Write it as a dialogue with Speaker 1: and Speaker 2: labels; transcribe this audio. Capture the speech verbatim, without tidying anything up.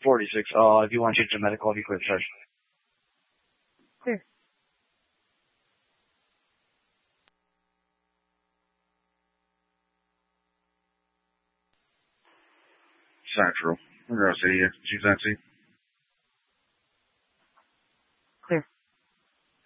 Speaker 1: forty-six. Uh, if you want to change the medical, I'll be quick, sir.
Speaker 2: Sure.
Speaker 3: Central. We're going to see you. She's empty.